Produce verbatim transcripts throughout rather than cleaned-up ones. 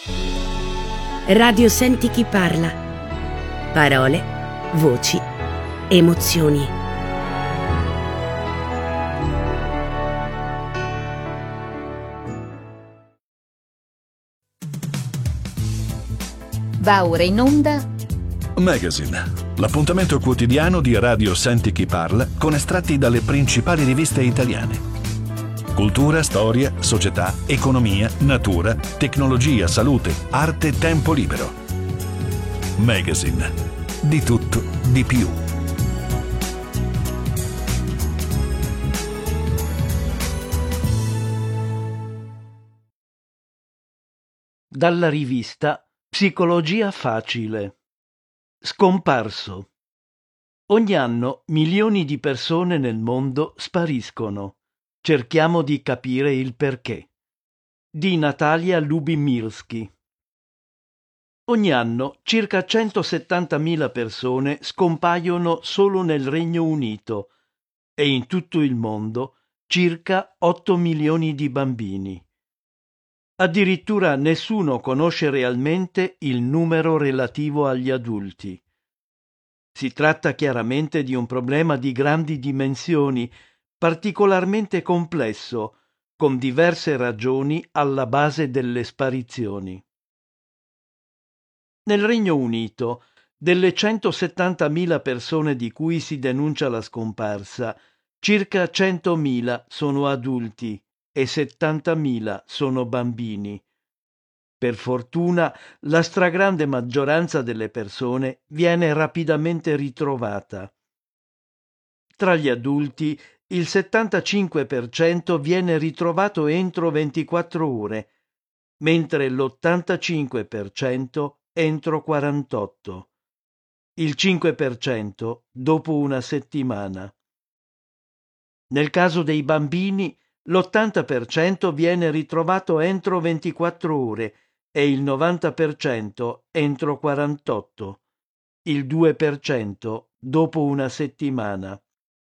Radio Senti chi parla. Parole, voci, emozioni. Va ora in onda Magazine, l'appuntamento quotidiano di Radio Senti chi parla con estratti dalle principali riviste italiane. Cultura, storia, società, economia, natura, tecnologia, salute, arte, tempo libero. Magazine, di tutto, di più. Dalla rivista Psicologia Facile. Scomparso. Ogni anno milioni di persone nel mondo spariscono. Cerchiamo di capire il perché. Di Natalia Lubimirski. Ogni anno circa centosettantamila persone scompaiono solo nel Regno Unito e in tutto il mondo circa otto milioni di bambini. Addirittura nessuno conosce realmente il numero relativo agli adulti. Si tratta chiaramente di un problema di grandi dimensioni, particolarmente complesso, con diverse ragioni alla base delle sparizioni. Nel Regno Unito, delle centosettantamila persone di cui si denuncia la scomparsa, circa centomila sono adulti e settantamila sono bambini. Per fortuna, la stragrande maggioranza delle persone viene rapidamente ritrovata. Tra gli adulti, il settantacinque per cento viene ritrovato entro ventiquattro ore, mentre l'ottantacinque per cento entro quarantotto, il cinque per cento dopo una settimana. Nel caso dei bambini, l'ottanta per cento viene ritrovato entro ventiquattro ore e il novanta per cento entro quarantotto, il due per cento dopo una settimana.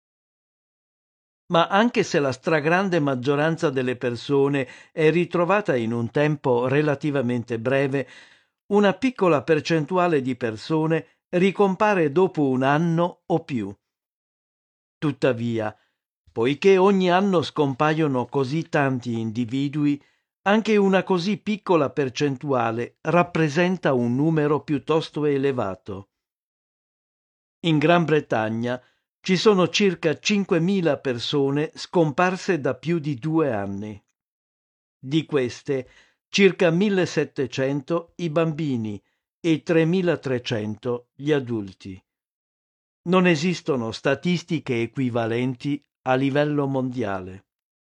Ma anche se la stragrande maggioranza delle persone è ritrovata in un tempo relativamente breve, una piccola percentuale di persone ricompare dopo un anno o più. Tuttavia, poiché ogni anno scompaiono così tanti individui, anche una così piccola percentuale rappresenta un numero piuttosto elevato. In Gran Bretagna ci sono circa cinquemila persone scomparse da più di due anni. Di queste, circa millesettecento i bambini e tremilatrecento gli adulti. Non esistono statistiche equivalenti a livello mondiale.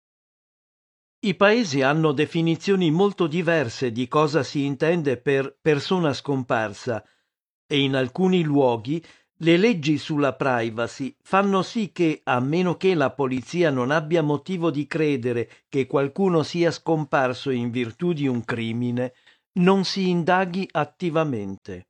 I paesi hanno definizioni molto diverse di cosa si intende per persona scomparsa e in alcuni luoghi le leggi sulla privacy fanno sì che, a meno che la polizia non abbia motivo di credere che qualcuno sia scomparso in virtù di un crimine, non si indaghi attivamente.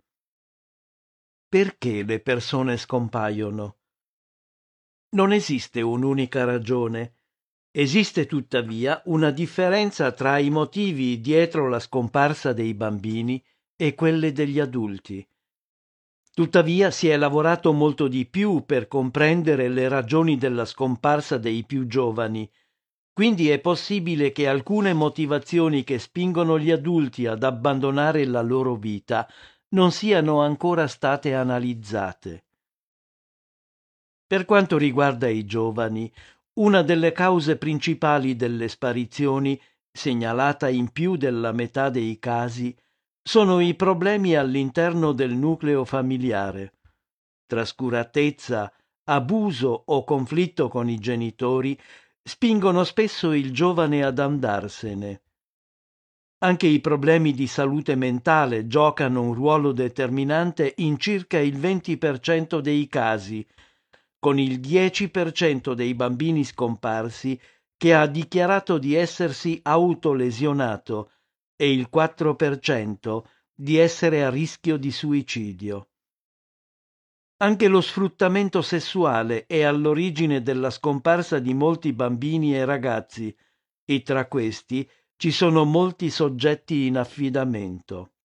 Perché le persone scompaiono? Non esiste un'unica ragione. Esiste tuttavia una differenza tra i motivi dietro la scomparsa dei bambini e quelle degli adulti. Tuttavia si è lavorato molto di più per comprendere le ragioni della scomparsa dei più giovani, quindi è possibile che alcune motivazioni che spingono gli adulti ad abbandonare la loro vita non siano ancora state analizzate. Per quanto riguarda i giovani, una delle cause principali delle sparizioni, segnalata in più della metà dei casi, sono i problemi all'interno del nucleo familiare. Trascuratezza, abuso o conflitto con i genitori spingono spesso il giovane ad andarsene. Anche i problemi di salute mentale giocano un ruolo determinante in circa il venti per cento dei casi, con il dieci per cento dei bambini scomparsi che ha dichiarato di essersi autolesionato e il quattro per cento di essere a rischio di suicidio. Anche lo sfruttamento sessuale è all'origine della scomparsa di molti bambini e ragazzi, e tra questi ci sono molti soggetti in affidamento.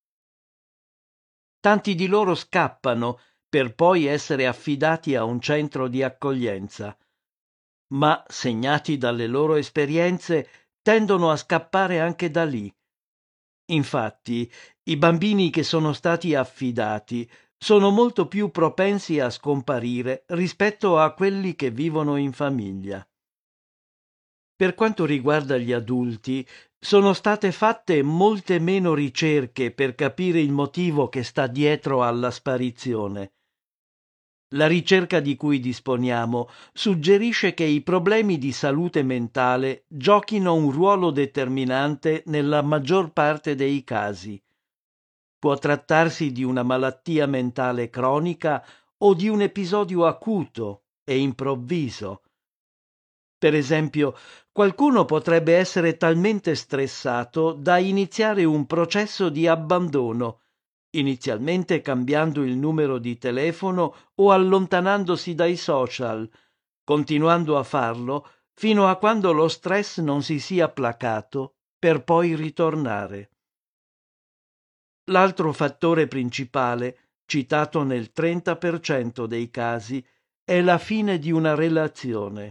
Tanti di loro scappano per poi essere affidati a un centro di accoglienza, ma, segnati dalle loro esperienze, tendono a scappare anche da lì. Infatti, i bambini che sono stati affidati sono molto più propensi a scomparire rispetto a quelli che vivono in famiglia. Per quanto riguarda gli adulti, sono state fatte molte meno ricerche per capire il motivo che sta dietro alla sparizione. La ricerca di cui disponiamo suggerisce che i problemi di salute mentale giochino un ruolo determinante nella maggior parte dei casi. Può trattarsi di una malattia mentale cronica o di un episodio acuto e improvviso. Per esempio, qualcuno potrebbe essere talmente stressato da iniziare un processo di abbandono, inizialmente cambiando il numero di telefono o allontanandosi dai social, continuando a farlo fino a quando lo stress non si sia placato, per poi ritornare. L'altro fattore principale, citato nel trenta per cento dei casi, è la fine di una relazione.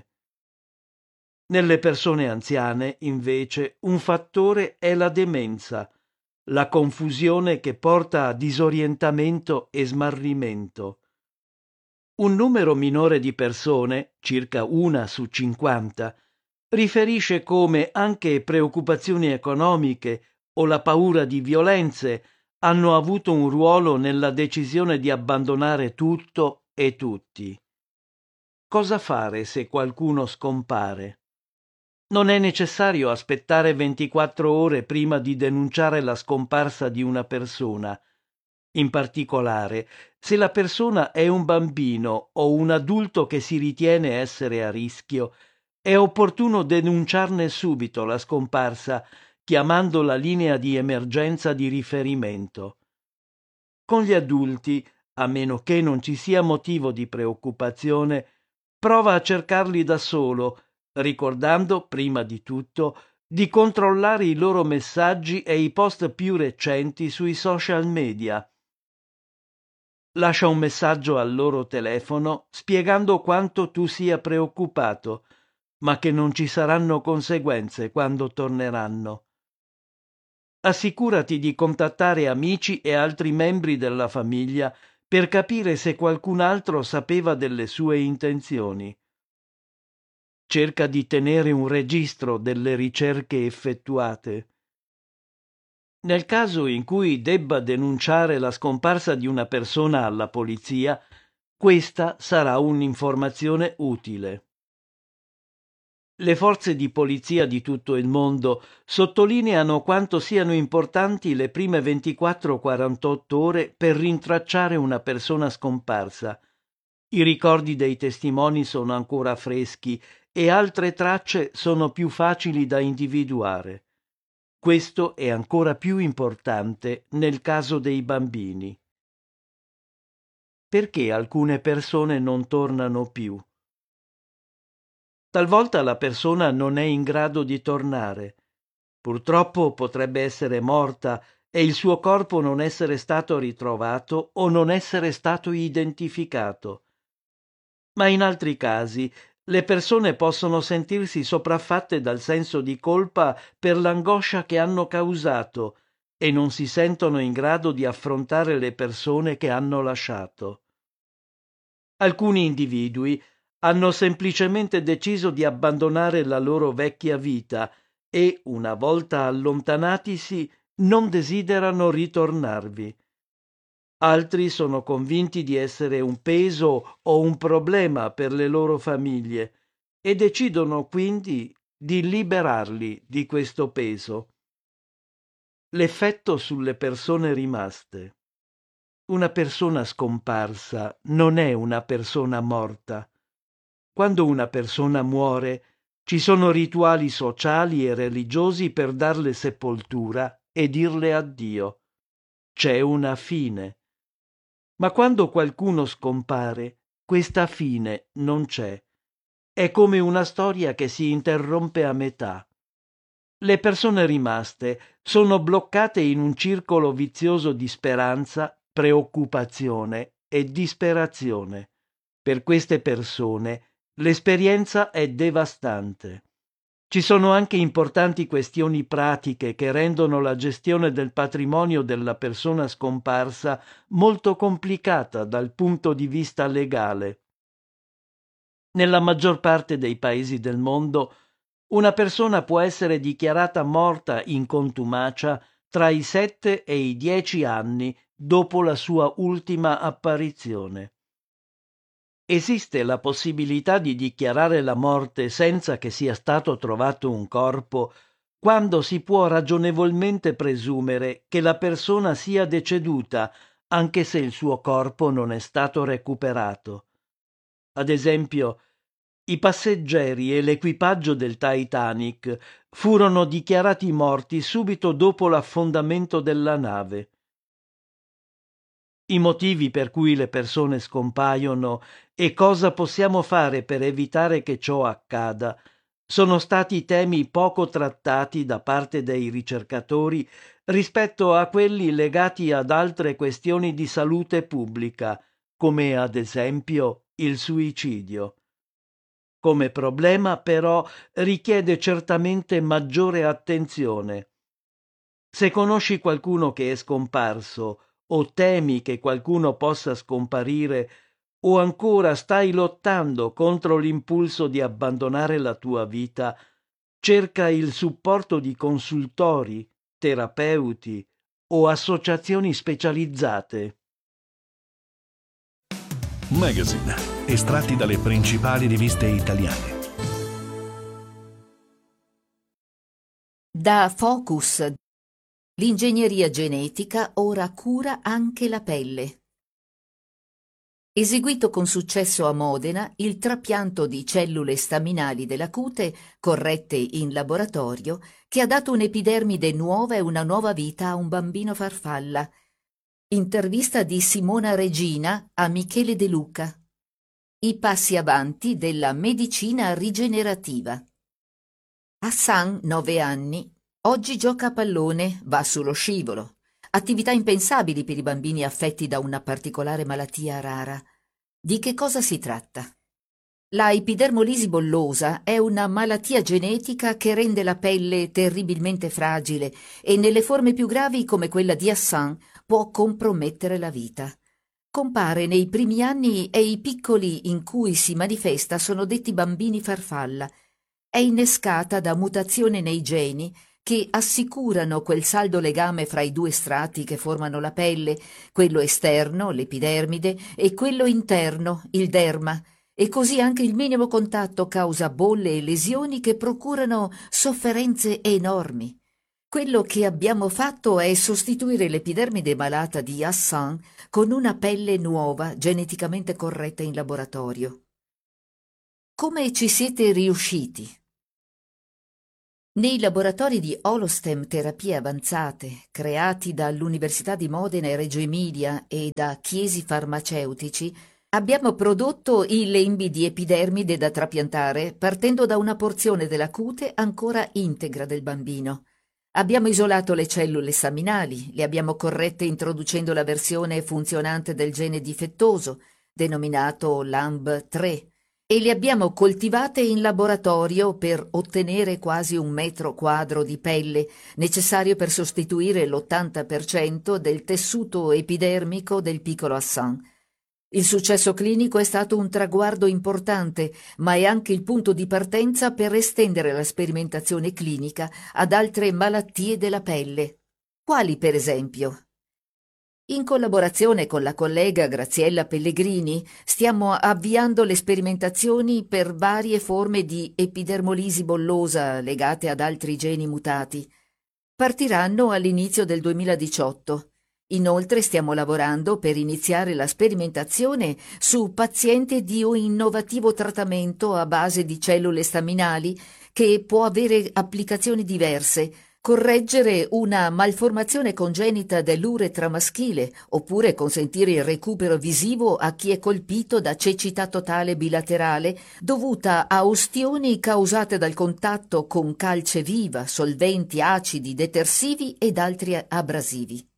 Nelle persone anziane, invece, un fattore è la demenza, la confusione che porta a disorientamento e smarrimento. Un numero minore di persone, circa una su cinquanta, riferisce come anche preoccupazioni economiche o la paura di violenze hanno avuto un ruolo nella decisione di abbandonare tutto e tutti. Cosa fare se qualcuno scompare? Non è necessario aspettare ventiquattro ore prima di denunciare la scomparsa di una persona. In particolare, se la persona è un bambino o un adulto che si ritiene essere a rischio, è opportuno denunciarne subito la scomparsa, chiamando la linea di emergenza di riferimento. Con gli adulti, a meno che non ci sia motivo di preoccupazione, prova a cercarli da solo, ricordando, prima di tutto, di controllare i loro messaggi e i post più recenti sui social media. Lascia un messaggio al loro telefono spiegando quanto tu sia preoccupato, ma che non ci saranno conseguenze quando torneranno. Assicurati di contattare amici e altri membri della famiglia per capire se qualcun altro sapeva delle sue intenzioni. Cerca di tenere un registro delle ricerche effettuate. Nel caso in cui debba denunciare la scomparsa di una persona alla polizia, questa sarà un'informazione utile. Le forze di polizia di tutto il mondo sottolineano quanto siano importanti le prime ventiquattro quarantotto ore per rintracciare una persona scomparsa. I ricordi dei testimoni sono ancora freschi e altre tracce sono più facili da individuare. Questo è ancora più importante nel caso dei bambini. Perché alcune persone non tornano più? Talvolta la persona non è in grado di tornare. Purtroppo potrebbe essere morta e il suo corpo non essere stato ritrovato o non essere stato identificato. Ma in altri casi le persone possono sentirsi sopraffatte dal senso di colpa per l'angoscia che hanno causato e non si sentono in grado di affrontare le persone che hanno lasciato. Alcuni individui hanno semplicemente deciso di abbandonare la loro vecchia vita e, una volta allontanatisi, non desiderano ritornarvi. Altri sono convinti di essere un peso o un problema per le loro famiglie e decidono quindi di liberarli di questo peso. L'effetto sulle persone rimaste. Una persona scomparsa non è una persona morta. Quando una persona muore, ci sono rituali sociali e religiosi per darle sepoltura e dirle addio. C'è una fine. Ma quando qualcuno scompare, questa fine non c'è. È come una storia che si interrompe a metà. Le persone rimaste sono bloccate in un circolo vizioso di speranza, preoccupazione e disperazione. Per queste persone l'esperienza è devastante. Ci sono anche importanti questioni pratiche che rendono la gestione del patrimonio della persona scomparsa molto complicata dal punto di vista legale. Nella maggior parte dei paesi del mondo, una persona può essere dichiarata morta in contumacia tra i sette e i dieci anni dopo la sua ultima apparizione. Esiste la possibilità di dichiarare la morte senza che sia stato trovato un corpo quando si può ragionevolmente presumere che la persona sia deceduta anche se il suo corpo non è stato recuperato. Ad esempio, i passeggeri e l'equipaggio del Titanic furono dichiarati morti subito dopo l'affondamento della nave. I motivi per cui le persone scompaiono e cosa possiamo fare per evitare che ciò accada sono stati temi poco trattati da parte dei ricercatori rispetto a quelli legati ad altre questioni di salute pubblica, come ad esempio il suicidio. Come problema, però, richiede certamente maggiore attenzione. Se conosci qualcuno che è scomparso, o temi che qualcuno possa scomparire, o ancora stai lottando contro l'impulso di abbandonare la tua vita, cerca il supporto di consultori, terapeuti o associazioni specializzate. Magazine, estratti dalle principali riviste italiane. Da Focus. L'ingegneria genetica ora cura anche la pelle. Eseguito con successo a Modena, il trapianto di cellule staminali della cute, corrette in laboratorio, che ha dato un'epidermide nuova e una nuova vita a un bambino farfalla. Intervista di Simona Regina a Michele De Luca. I passi avanti della medicina rigenerativa. Hassan, nove anni, oggi gioca a pallone, va sullo scivolo. Attività impensabili per i bambini affetti da una particolare malattia rara. Di che cosa si tratta? La epidermolisi bollosa è una malattia genetica che rende la pelle terribilmente fragile e nelle forme più gravi, come quella di Hassan, può compromettere la vita. Compare nei primi anni e i piccoli in cui si manifesta sono detti bambini farfalla. È innescata da mutazioni nei geni che assicurano quel saldo legame fra i due strati che formano la pelle, quello esterno, l'epidermide, e quello interno, il derma, e così anche il minimo contatto causa bolle e lesioni che procurano sofferenze enormi. Quello che abbiamo fatto è sostituire l'epidermide malata di Hassan con una pelle nuova, geneticamente corretta in laboratorio. Come ci siete riusciti? Nei laboratori di Holostem Terapie Avanzate, creati dall'Università di Modena e Reggio Emilia e da Chiesi Farmaceutici, abbiamo prodotto i lembi di epidermide da trapiantare partendo da una porzione della cute ancora integra del bambino. Abbiamo isolato le cellule staminali, le abbiamo corrette introducendo la versione funzionante del gene difettoso, denominato L A M B tre, e le abbiamo coltivate in laboratorio per ottenere quasi un metro quadro di pelle, necessario per sostituire l'ottanta per cento del tessuto epidermico del piccolo Hassan. Il successo clinico è stato un traguardo importante, ma è anche il punto di partenza per estendere la sperimentazione clinica ad altre malattie della pelle. Quali, per esempio? In collaborazione con la collega Graziella Pellegrini stiamo avviando le sperimentazioni per varie forme di epidermolisi bollosa legate ad altri geni mutati. Partiranno all'inizio del duemiladiciotto. Inoltre stiamo lavorando per iniziare la sperimentazione su pazienti di un innovativo trattamento a base di cellule staminali che può avere applicazioni diverse, correggere una malformazione congenita dell'uretra maschile, oppure consentire il recupero visivo a chi è colpito da cecità totale bilaterale dovuta a ustioni causate dal contatto con calce viva, solventi acidi, detersivi ed altri abrasivi.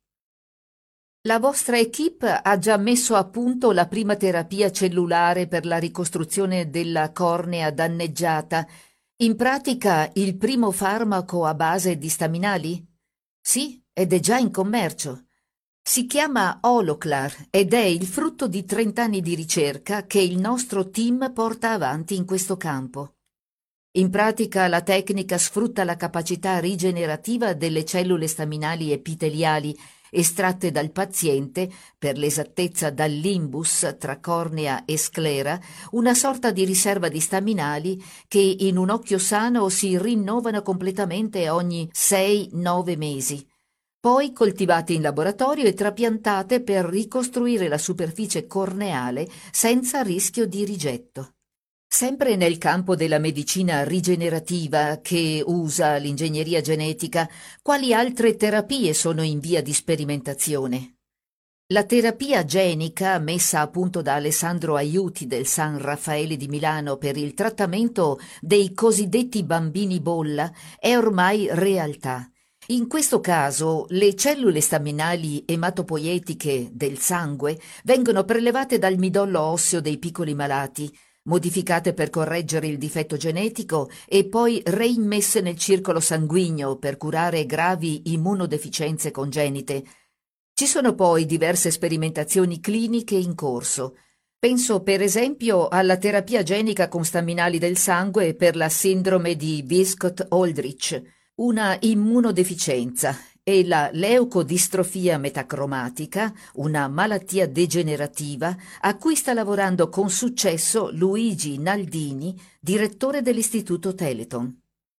La vostra equipe ha già messo a punto la prima terapia cellulare per la ricostruzione della cornea danneggiata. In pratica il primo farmaco a base di staminali? Sì, ed è già in commercio. Si chiama Holoclar ed è il frutto di trent'anni di ricerca che il nostro team porta avanti in questo campo. In pratica la tecnica sfrutta la capacità rigenerativa delle cellule staminali epiteliali estratte dal paziente, per l'esattezza dal limbus tra cornea e sclera, una sorta di riserva di staminali che in un occhio sano si rinnovano completamente ogni sei nove mesi, poi coltivate in laboratorio e trapiantate per ricostruire la superficie corneale senza rischio di rigetto. Sempre nel campo della medicina rigenerativa che usa l'ingegneria genetica, quali altre terapie sono in via di sperimentazione? La terapia genica messa a punto da Alessandro Aiuti del San Raffaele di Milano per il trattamento dei cosiddetti bambini bolla è ormai realtà. In questo caso le cellule staminali ematopoietiche del sangue vengono prelevate dal midollo osseo dei piccoli malati, modificate per correggere il difetto genetico e poi reimmesse nel circolo sanguigno per curare gravi immunodeficienze congenite. Ci sono poi diverse sperimentazioni cliniche in corso. Penso per esempio alla terapia genica con staminali del sangue per la sindrome di Wiskott-Aldrich, una immunodeficienza, e la leucodistrofia metacromatica, una malattia degenerativa a cui sta lavorando con successo Luigi Naldini, direttore dell'Istituto Telethon.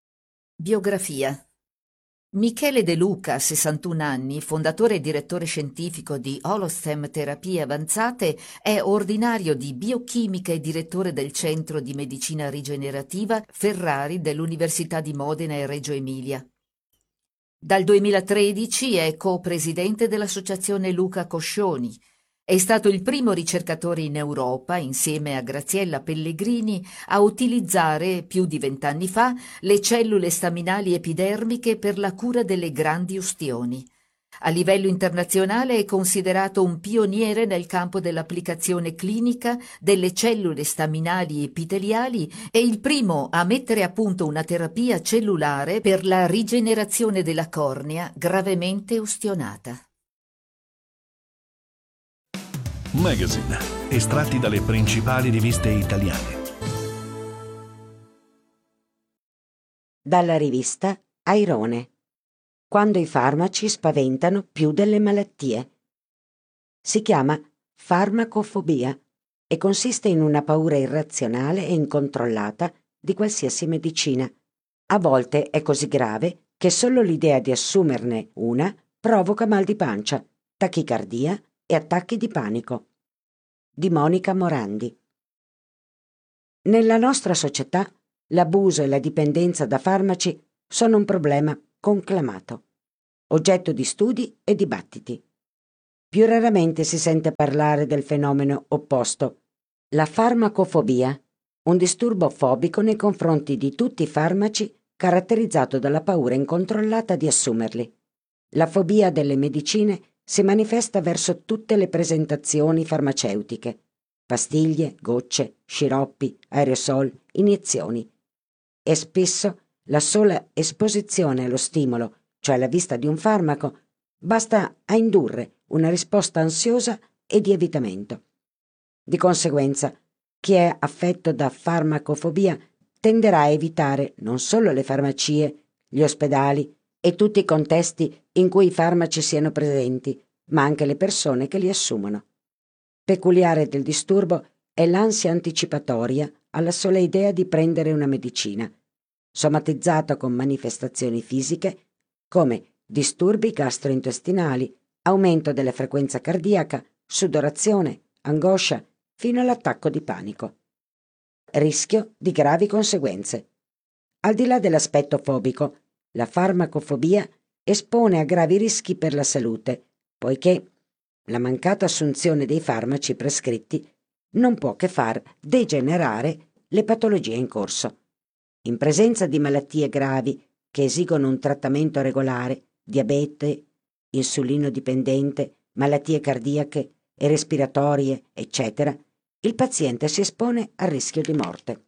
Biografia. Michele De Luca, sessantuno anni, fondatore e direttore scientifico di Holostem Terapie Avanzate, è ordinario di biochimica e direttore del Centro di Medicina Rigenerativa Ferrari dell'Università di Modena e Reggio Emilia. Dal duemilatredici è co-presidente dell'Associazione Luca Coscioni. È stato il primo ricercatore in Europa, insieme a Graziella Pellegrini, a utilizzare, più di vent'anni fa, le cellule staminali epidermiche per la cura delle grandi ustioni. A livello internazionale è considerato un pioniere nel campo dell'applicazione clinica delle cellule staminali epiteliali e il primo a mettere a punto una terapia cellulare per la rigenerazione della cornea gravemente ustionata. Magazine, estratti dalle principali riviste italiane. Dalla rivista Airone. Quando i farmaci spaventano più delle malattie. Si chiama farmacofobia e consiste in una paura irrazionale e incontrollata di qualsiasi medicina. A volte è così grave che solo l'idea di assumerne una provoca mal di pancia, tachicardia e attacchi di panico. Di Monica Morandi. Nella nostra società l'abuso e la dipendenza da farmaci sono un problema conclamato, oggetto di studi e dibattiti. Più raramente si sente parlare del fenomeno opposto, la farmacofobia, un disturbo fobico nei confronti di tutti i farmaci caratterizzato dalla paura incontrollata di assumerli. La fobia delle medicine si manifesta verso tutte le presentazioni farmaceutiche, pastiglie, gocce, sciroppi, aerosol, iniezioni, e spesso la sola esposizione allo stimolo, cioè la vista di un farmaco, basta a indurre una risposta ansiosa e di evitamento. Di conseguenza, chi è affetto da farmacofobia tenderà a evitare non solo le farmacie, gli ospedali e tutti i contesti in cui i farmaci siano presenti, ma anche le persone che li assumono. Peculiare del disturbo è l'ansia anticipatoria alla sola idea di prendere una medicina, somatizzata con manifestazioni fisiche come disturbi gastrointestinali, aumento della frequenza cardiaca, sudorazione, angoscia, fino all'attacco di panico. Rischio di gravi conseguenze. Al di là dell'aspetto fobico, La farmacofobia espone a gravi rischi per la salute, poiché la mancata assunzione dei farmaci prescritti non può che far degenerare le patologie in corso. In presenza di malattie gravi che esigono un trattamento regolare, diabete, insulino dipendente, malattie cardiache e respiratorie, eccetera, il paziente si espone al rischio di morte.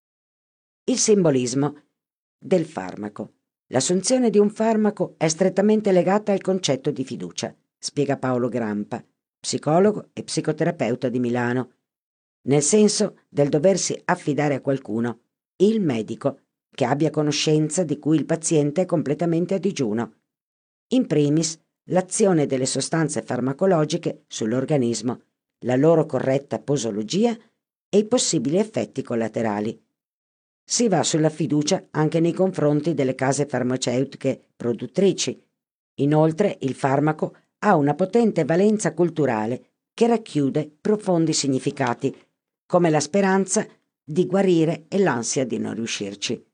Il simbolismo del farmaco. L'assunzione di un farmaco è strettamente legata al concetto di fiducia, spiega Paolo Grampa, psicologo e psicoterapeuta di Milano, nel senso del doversi affidare a qualcuno, il medico, che abbia conoscenza di cui il paziente è completamente a digiuno. In primis, l'azione delle sostanze farmacologiche sull'organismo, la loro corretta posologia e i possibili effetti collaterali. Si va sulla fiducia anche nei confronti delle case farmaceutiche produttrici. Inoltre, il farmaco ha una potente valenza culturale che racchiude profondi significati, come la speranza di guarire e l'ansia di non riuscirci.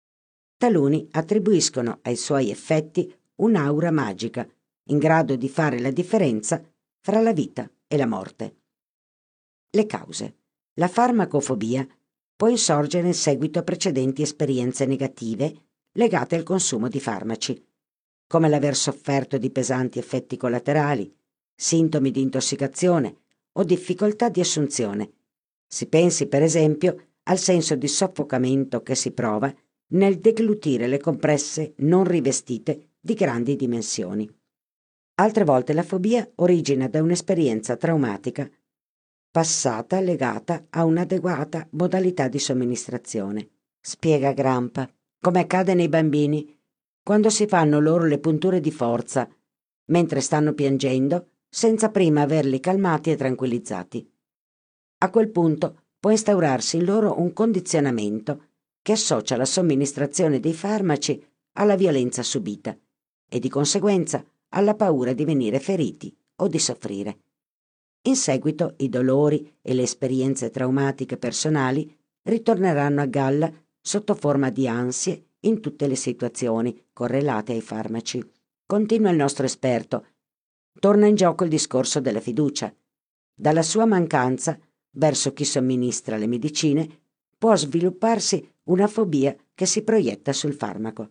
Taluni attribuiscono ai suoi effetti un'aura magica, in grado di fare la differenza fra la vita e la morte. Le cause. La farmacofobia può insorgere in seguito a precedenti esperienze negative legate al consumo di farmaci, come l'aver sofferto di pesanti effetti collaterali, sintomi di intossicazione o difficoltà di assunzione. Si pensi, per esempio, al senso di soffocamento che si prova nel deglutire le compresse non rivestite di grandi dimensioni. Altre volte la fobia origina da un'esperienza traumatica passata legata a un'adeguata modalità di somministrazione. Spiega Grampa, come accade nei bambini quando si fanno loro le punture di forza mentre stanno piangendo senza prima averli calmati e tranquillizzati. A quel punto può instaurarsi in loro un condizionamento che associa la somministrazione dei farmaci alla violenza subita e di conseguenza alla paura di venire feriti o di soffrire. In seguito i dolori e le esperienze traumatiche personali ritorneranno a galla sotto forma di ansie in tutte le situazioni correlate ai farmaci. Continua il nostro esperto. Torna in gioco il discorso della fiducia. Dalla sua mancanza verso chi somministra le medicine può svilupparsi una fobia che si proietta sul farmaco.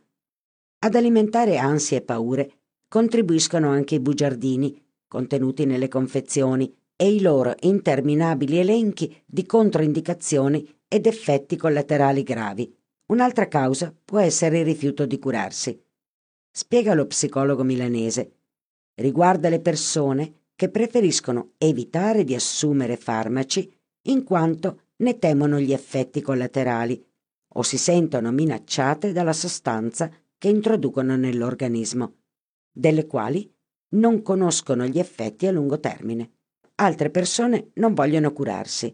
Ad alimentare ansie e paure contribuiscono anche i bugiardini contenuti nelle confezioni e i loro interminabili elenchi di controindicazioni ed effetti collaterali gravi. Un'altra causa può essere il rifiuto di curarsi. Spiega lo psicologo milanese. Riguarda le persone che preferiscono evitare di assumere farmaci in quanto ne temono gli effetti collaterali o si sentono minacciate dalla sostanza che introducono nell'organismo, delle quali non conoscono gli effetti a lungo termine. Altre persone non vogliono curarsi,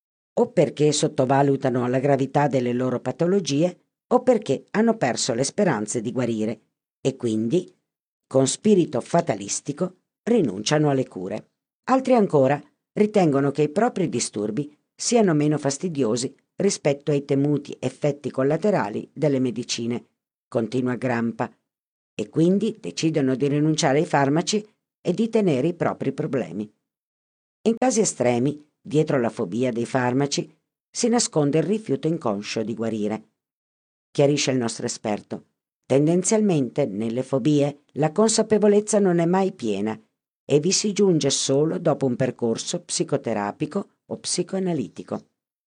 o perché sottovalutano la gravità delle loro patologie o perché hanno perso le speranze di guarire e quindi, con spirito fatalistico, rinunciano alle cure. Altri ancora ritengono che i propri disturbi siano meno fastidiosi rispetto ai temuti effetti collaterali delle medicine, continua Grampa, e quindi decidono di rinunciare ai farmaci e di tenere i propri problemi. In casi estremi, dietro la fobia dei farmaci, si nasconde il rifiuto inconscio di guarire. Chiarisce il nostro esperto. Tendenzialmente, nelle fobie, la consapevolezza non è mai piena e vi si giunge solo dopo un percorso psicoterapico o psicoanalitico.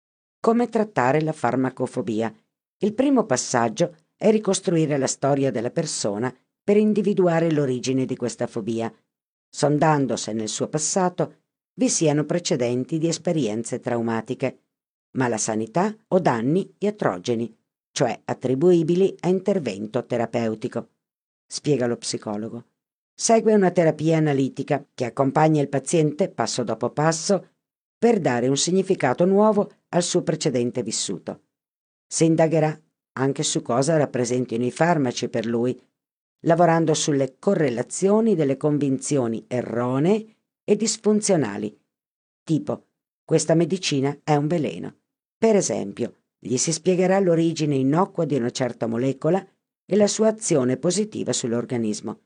Come trattare la farmacofobia? Il primo passaggio è ricostruire la storia della persona per individuare l'origine di questa fobia, sondando se nel suo passato vi siano precedenti di esperienze traumatiche, malasanità o danni iatrogeni, cioè attribuibili a intervento terapeutico. Spiega lo psicologo. Segue una terapia analitica che accompagna il paziente passo dopo passo per dare un significato nuovo al suo precedente vissuto. Si indagherà anche su cosa rappresentino i farmaci per lui, lavorando sulle correlazioni delle convinzioni erronee e disfunzionali, tipo questa medicina è un veleno. Per esempio, gli si spiegherà l'origine innocua di una certa molecola e la sua azione positiva sull'organismo.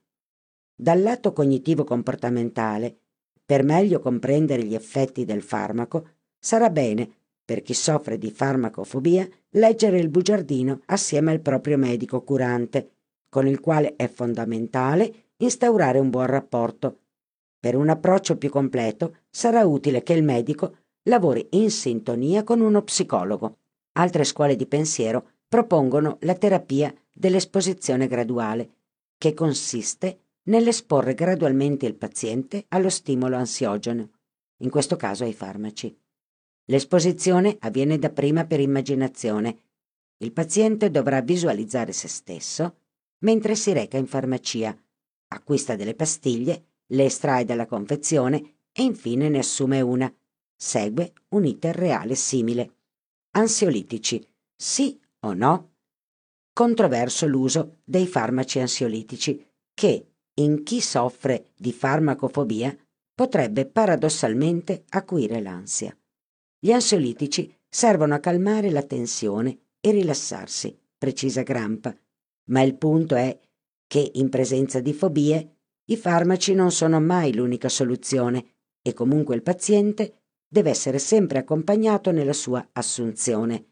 Dal lato cognitivo-comportamentale, per meglio comprendere gli effetti del farmaco, sarà bene, per chi soffre di farmacofobia, leggere il bugiardino assieme al proprio medico curante, con il quale è fondamentale instaurare un buon rapporto. Per un approccio più completo sarà utile che il medico lavori in sintonia con uno psicologo. Altre scuole di pensiero propongono la terapia dell'esposizione graduale, che consiste nell'esporre gradualmente il paziente allo stimolo ansiogeno, in questo caso ai farmaci. L'esposizione avviene dapprima per immaginazione. Il paziente dovrà visualizzare se stesso mentre si reca in farmacia, acquista delle pastiglie, le estrae dalla confezione e infine ne assume una. Segue un iter reale simile. Ansiolitici, sì o no? Controverso l'uso dei farmaci ansiolitici che, in chi soffre di farmacofobia, potrebbe paradossalmente acuire l'ansia. Gli ansiolitici servono a calmare la tensione e rilassarsi, precisa Grampa, ma il punto è che in presenza di fobie i farmaci non sono mai l'unica soluzione e comunque il paziente deve essere sempre accompagnato nella sua assunzione.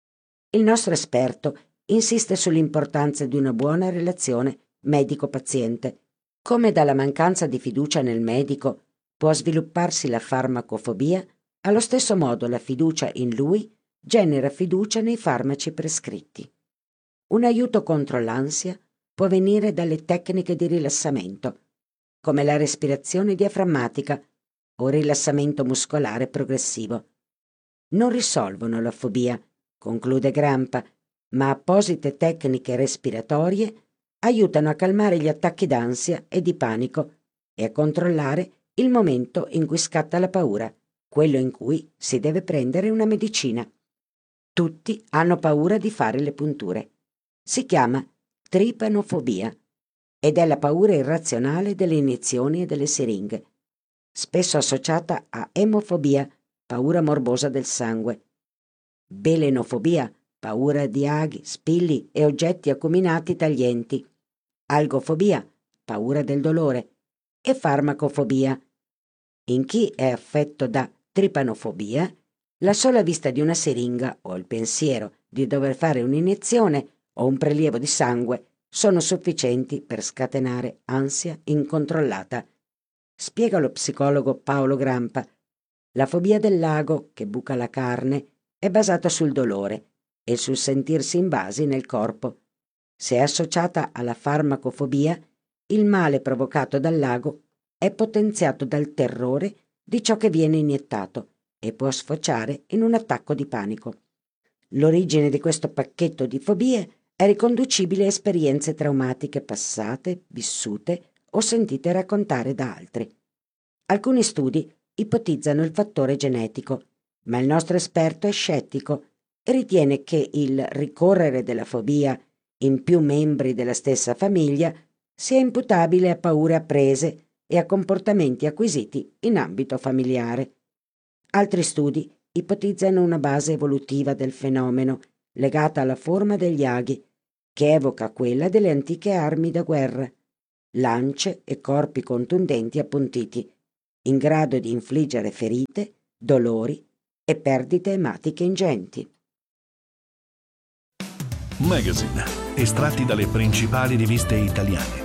Il nostro esperto insiste sull'importanza di una buona relazione medico-paziente. Come dalla mancanza di fiducia nel medico può svilupparsi la farmacofobia, allo stesso modo la fiducia in lui genera fiducia nei farmaci prescritti. Un aiuto contro l'ansia può venire dalle tecniche di rilassamento, come la respirazione diaframmatica o rilassamento muscolare progressivo. Non risolvono la fobia, conclude Grampa, ma apposite tecniche respiratorie aiutano a calmare gli attacchi d'ansia e di panico e a controllare il momento in cui scatta la paura, quello in cui si deve prendere una medicina. Tutti hanno paura di fare le punture. Si chiama tripanofobia ed è la paura irrazionale delle iniezioni e delle siringhe, spesso associata a emofobia, paura morbosa del sangue, belenofobia, paura di aghi, spilli e oggetti acuminati taglienti, algofobia, paura del dolore, e farmacofobia. In chi è affetto da tripanofobia, la sola vista di una siringa o il pensiero di dover fare un'iniezione o un prelievo di sangue sono sufficienti per scatenare ansia incontrollata. Spiega lo psicologo Paolo Grampa. La fobia del lago, che buca la carne, è basata sul dolore e sul sentirsi invasi nel corpo. Se è associata alla farmacofobia, il male provocato dal lago è potenziato dal terrore di ciò che viene iniettato e può sfociare in un attacco di panico. L'origine di questo pacchetto di fobie è riconducibile a esperienze traumatiche passate, vissute o sentite raccontare da altri. Alcuni studi ipotizzano il fattore genetico, ma il nostro esperto è scettico e ritiene che il ricorrere della fobia in più membri della stessa famiglia sia imputabile a paure apprese e a comportamenti acquisiti in ambito familiare. Altri studi ipotizzano una base evolutiva del fenomeno legata alla forma degli aghi, che evoca quella delle antiche armi da guerra, lance e corpi contundenti appuntiti, in grado di infliggere ferite, dolori e perdite ematiche ingenti. Magazine, estratti dalle principali riviste italiane.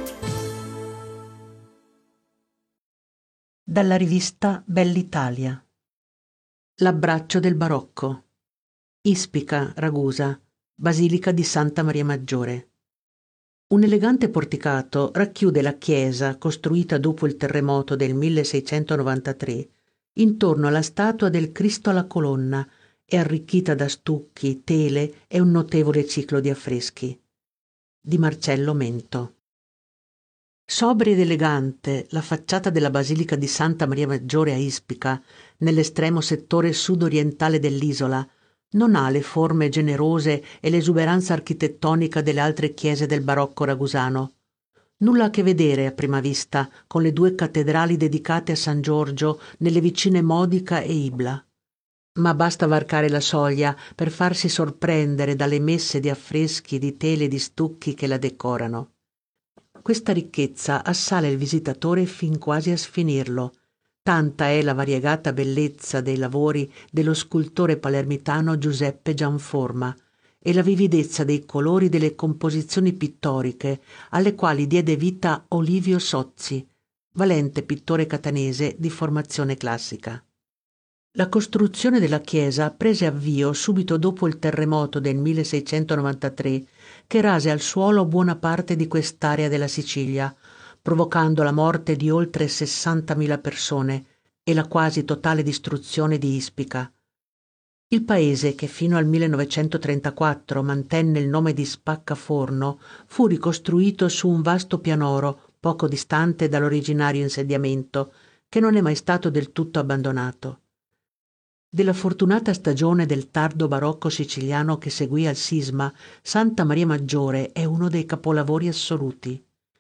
Dalla rivista Bell'Italia. L'abbraccio del barocco. Ispica, Ragusa, Basilica di Santa Maria Maggiore. Un elegante porticato racchiude la chiesa costruita dopo il terremoto del milleseicentonovantatré intorno alla statua del Cristo alla colonna e arricchita da stucchi, tele e un notevole ciclo di affreschi. Di Marcello Mento. Sobria ed elegante, la facciata della Basilica di Santa Maria Maggiore a Ispica, nell'estremo settore sud-orientale dell'isola, non ha le forme generose e l'esuberanza architettonica delle altre chiese del barocco ragusano. Nulla a che vedere a prima vista con le due cattedrali dedicate a San Giorgio nelle vicine Modica e Ibla. ma basta varcare la soglia per farsi sorprendere dalle messe di affreschi, di tele e di stucchi che la decorano. Questa ricchezza assale il visitatore fin quasi a sfinirlo. Tanta è la variegata bellezza dei lavori dello scultore palermitano Giuseppe Gianforma e la vividezza dei colori delle composizioni pittoriche alle quali diede vita Olivio Sozzi, valente pittore catanese di formazione classica. La costruzione della chiesa prese avvio subito dopo il terremoto del milleseicentonovantatré che rase al suolo buona parte di quest'area della Sicilia, provocando la morte di oltre sessantamila persone e la quasi totale distruzione di Ispica. Il paese, che fino al millenovecentotrentaquattro mantenne il nome di Spaccaforno, fu ricostruito su un vasto pianoro poco distante dall'originario insediamento, che non è mai stato del tutto abbandonato. Della fortunata stagione del tardo barocco siciliano che seguì al sisma, Santa Maria Maggiore è uno dei capolavori assoluti.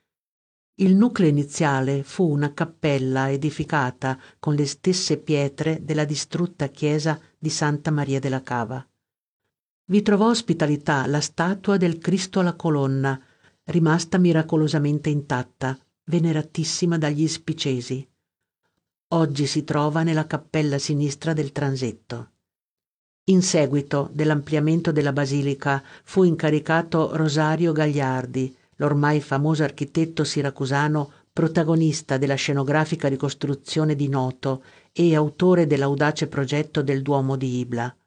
Il nucleo iniziale fu una cappella edificata con le stesse pietre della distrutta chiesa di Santa Maria della Cava. Vi trovò ospitalità la statua del Cristo alla colonna, rimasta miracolosamente intatta, veneratissima dagli ispicesi. Oggi si trova nella cappella sinistra del transetto. In seguito dell'ampliamento della basilica fu incaricato Rosario Gagliardi, l'ormai famoso architetto siracusano protagonista della scenografica ricostruzione di Noto e autore dell'audace progetto del Duomo di Ibla.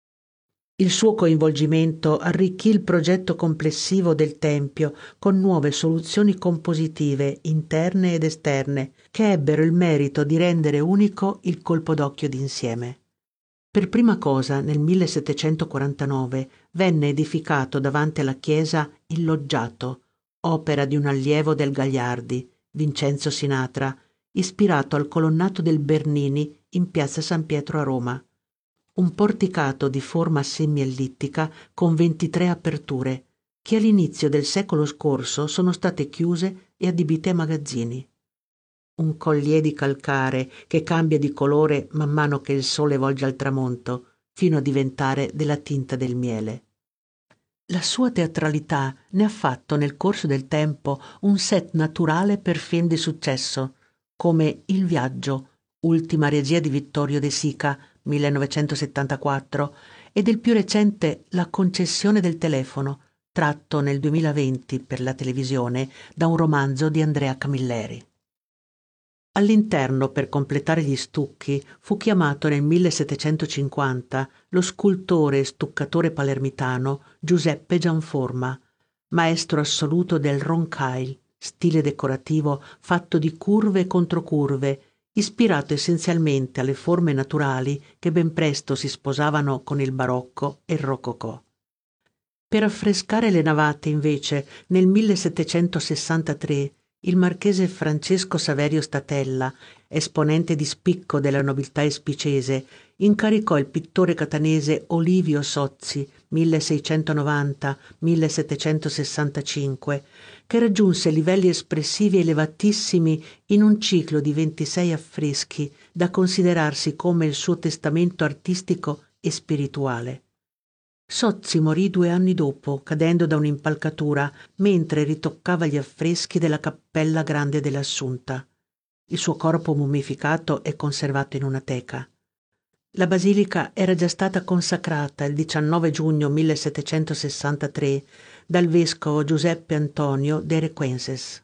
Il suo coinvolgimento arricchì il progetto complessivo del tempio con nuove soluzioni compositive interne ed esterne che ebbero il merito di rendere unico il colpo d'occhio d'insieme. Per prima cosa, nel millesettecentoquarantanove, venne edificato davanti alla chiesa il loggiato, opera di un allievo del Gagliardi, Vincenzo Sinatra, ispirato al colonnato del Bernini in piazza San Pietro a Roma. Un porticato di forma semiellittica con ventitré aperture, che all'inizio del secolo scorso sono state chiuse e adibite a magazzini. Un collier di calcare che cambia di colore man mano che il sole volge al tramonto, fino a diventare della tinta del miele. La sua teatralità ne ha fatto nel corso del tempo un set naturale per film di successo, come Il viaggio, ultima regia di Vittorio De Sica, millenovecentosettantaquattro, e del più recente La concessione del telefono, tratto nel duemilaventi per la televisione da un romanzo di Andrea Camilleri. All'interno, per completare gli stucchi, fu chiamato nel millesettecentocinquanta lo scultore e stuccatore palermitano Giuseppe Gianforma, maestro assoluto del roncaille, stile decorativo fatto di curve e controcurve, ispirato essenzialmente alle forme naturali che ben presto si sposavano con il barocco e il rococò. Per affrescare le navate, invece, nel millesettecentosessantatré il marchese Francesco Saverio Statella, esponente di spicco della nobiltà ispicese, incaricò il pittore catanese Olivio Sozzi, milleseicentonovanta millesettecentosessantacinque, che raggiunse livelli espressivi elevatissimi in un ciclo di ventisei affreschi da considerarsi come il suo testamento artistico e spirituale. Sozzi morì due anni dopo, cadendo da un'impalcatura mentre ritoccava gli affreschi della Cappella Grande dell'Assunta. Il suo corpo mummificato è conservato in una teca. La basilica era già stata consacrata il diciannove giugno millesettecentosessantatré dal vescovo Giuseppe Antonio de Requenses.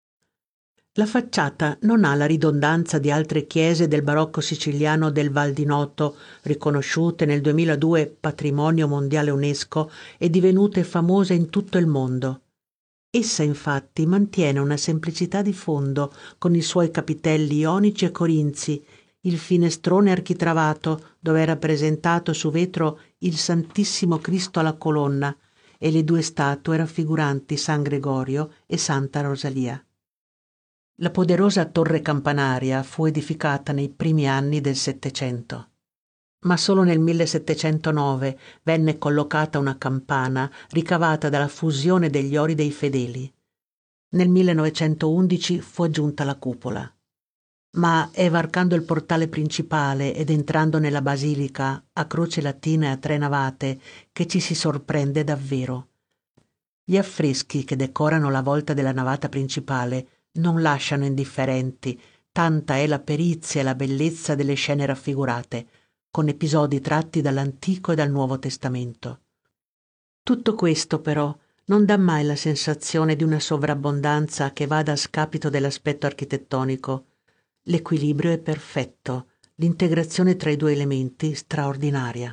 La facciata non ha la ridondanza di altre chiese del barocco siciliano del Val di Noto, riconosciute nel duemiladue Patrimonio Mondiale UNESCO e divenute famose in tutto il mondo. Essa infatti mantiene una semplicità di fondo con i suoi capitelli ionici e corinzi, il finestrone architravato dove è rappresentato su vetro il Santissimo Cristo alla colonna e le due statue raffiguranti San Gregorio e Santa Rosalia. La poderosa torre campanaria fu edificata nei primi anni del Settecento, ma solo nel millesettecentonove venne collocata una campana ricavata dalla fusione degli ori dei fedeli. Nel millenovecentoundici fu aggiunta la cupola. ma è varcando il portale principale ed entrando nella basilica a croce latina e a tre navate che ci si sorprende davvero. Gli affreschi che decorano la volta della navata principale non lasciano indifferenti, tanta è la perizia e la bellezza delle scene raffigurate, con episodi tratti dall'Antico e dal Nuovo Testamento. Tutto questo, però, non dà mai la sensazione di una sovrabbondanza che vada a scapito dell'aspetto architettonico. L'equilibrio è perfetto, l'integrazione tra i due elementi straordinaria.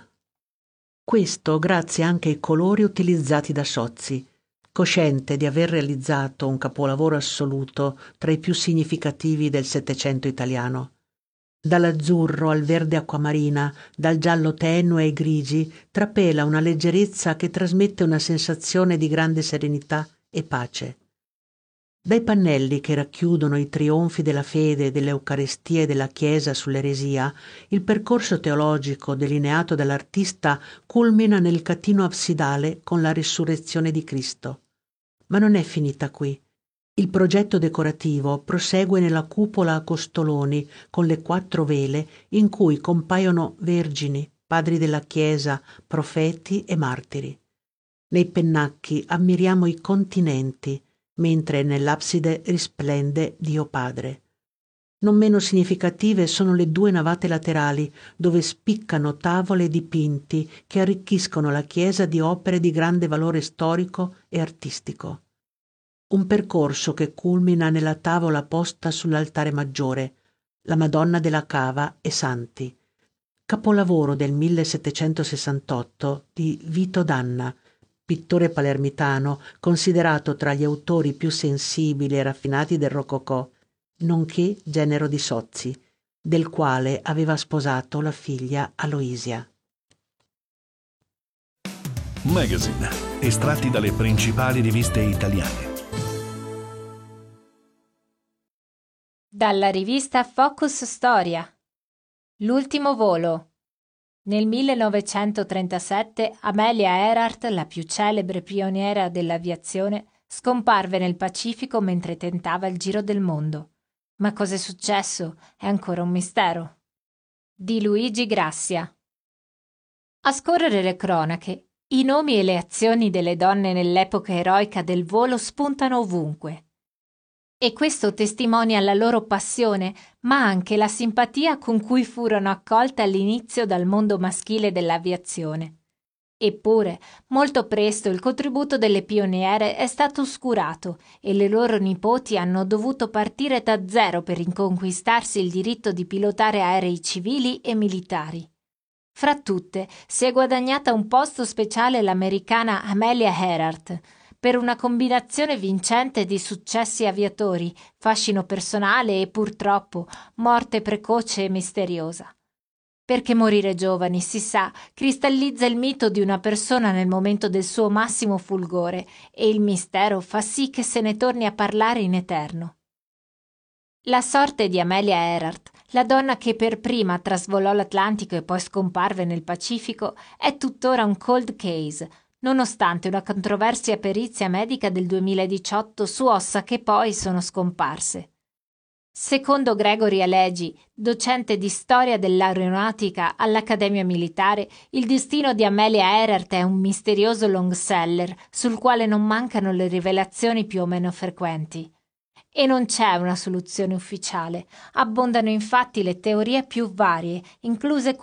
Questo grazie anche ai colori utilizzati da Sozzi, cosciente di aver realizzato un capolavoro assoluto tra i più significativi del Settecento italiano. Dall'azzurro al verde acquamarina, dal giallo tenue ai grigi, trapela una leggerezza che trasmette una sensazione di grande serenità e pace. Dai pannelli che racchiudono i trionfi della fede, dell'Eucarestia e della Chiesa sull'eresia, il percorso teologico delineato dall'artista culmina nel catino absidale con la risurrezione di Cristo. Ma non è finita qui. Il progetto decorativo prosegue nella cupola a costoloni con le quattro vele in cui compaiono vergini, padri della Chiesa, profeti e martiri. Nei pennacchi ammiriamo i continenti, mentre nell'abside risplende Dio Padre. Non meno significative sono le due navate laterali, dove spiccano tavole e dipinti che arricchiscono la chiesa di opere di grande valore storico e artistico. Un percorso che culmina nella tavola posta sull'altare maggiore, la Madonna della Cava e Santi, capolavoro del millesettecentosessantotto di Vito D'Anna, pittore palermitano considerato tra gli autori più sensibili e raffinati del Rococò, nonché genero di Sozzi, del quale aveva sposato la figlia Aloisia. Magazine, estratti dalle principali riviste italiane. Dalla rivista Focus Storia. L'ultimo volo. Nel millenovecentotrentasette Amelia Earhart, la più celebre pioniera dell'aviazione, scomparve nel Pacifico mentre tentava il giro del mondo. Ma cos'è successo? È ancora un mistero. Di Luigi Grassia. A scorrere le cronache, i nomi e le azioni delle donne nell'epoca eroica del volo spuntano ovunque. E questo testimonia la loro passione, ma anche la simpatia con cui furono accolte all'inizio dal mondo maschile dell'aviazione. Eppure, molto presto il contributo delle pioniere è stato oscurato e le loro nipoti hanno dovuto partire da zero per riconquistarsi il diritto di pilotare aerei civili e militari. Fra tutte si è guadagnata un posto speciale l'americana Amelia Earhart, per una combinazione vincente di successi aviatori, fascino personale e purtroppo morte precoce e misteriosa. Perché morire giovani, si sa, cristallizza il mito di una persona nel momento del suo massimo fulgore e il mistero fa sì che se ne torni a parlare in eterno. La sorte di Amelia Earhart, la donna che per prima trasvolò l'Atlantico e poi scomparve nel Pacifico, è tuttora un cold case, nonostante una controversia perizia medica del duemiladiciotto su ossa che poi sono scomparse. Secondo Gregory Alegi, docente di storia dell'aeronautica all'Accademia Militare, il destino di Amelia Earhart è un misterioso long seller sul quale non mancano le rivelazioni più o meno frequenti. E non c'è una soluzione ufficiale, abbondano infatti le teorie più varie, incluse